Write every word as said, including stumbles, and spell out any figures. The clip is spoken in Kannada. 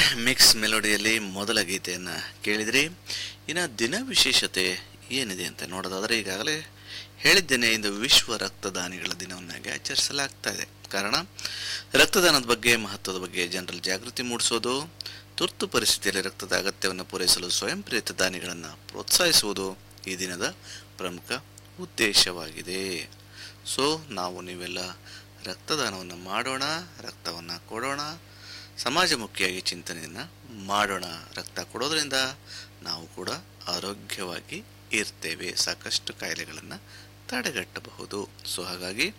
ಮಿಕ್ಸ್ ಮೆಲೋಡಿಯಲ್ಲಿ ಮೊದಲ ಗೀತೆಯನ್ನು ಕೇಳಿದ್ರಿ. ಇನ್ನು ದಿನ ವಿಶೇಷತೆ ಏನಿದೆ ಅಂತ ನೋಡೋದಾದರೆ, ಈಗಾಗಲೇ ಹೇಳಿದ್ದೇನೆ, ಇಂದು ವಿಶ್ವ ರಕ್ತದಾನಿಗಳ ದಿನವನ್ನಾಗಿ ಆಚರಿಸಲಾಗ್ತಾ ಇದೆ. ಕಾರಣ ರಕ್ತದಾನದ ಬಗ್ಗೆ, ಮಹತ್ವದ ಬಗ್ಗೆ ಜನರಲ್ಲಿ ಜಾಗೃತಿ ಮೂಡಿಸೋದು, ತುರ್ತು ಪರಿಸ್ಥಿತಿಯಲ್ಲಿ ರಕ್ತದ ಅಗತ್ಯವನ್ನು ಪೂರೈಸಲು ಸ್ವಯಂ ಪ್ರೇರಿತ ದಾನಿಗಳನ್ನು ಪ್ರೋತ್ಸಾಹಿಸುವುದು ಈ ದಿನದ ಪ್ರಮುಖ ಉದ್ದೇಶವಾಗಿದೆ. ಸೊ ನಾವು ನೀವೆಲ್ಲ ರಕ್ತದಾನವನ್ನು ಮಾಡೋಣ, ರಕ್ತವನ್ನು ಕೊಡೋಣ, ಸಮಾಜಮುಖಿಯಾಗಿ ಚಿಂತನೆಯನ್ನು ಮಾಡೋಣ. ರಕ್ತ ಕೊಡೋದ್ರಿಂದ ನಾವು ಕೂಡ ಆರೋಗ್ಯವಾಗಿ ಇರ್ತೇವೆ, ಸಾಕಷ್ಟು ಕಾಯಿಲೆಗಳನ್ನು ತಡೆಗಟ್ಟಬಹುದು. ಸೊ ಹಾಗಾಗಿ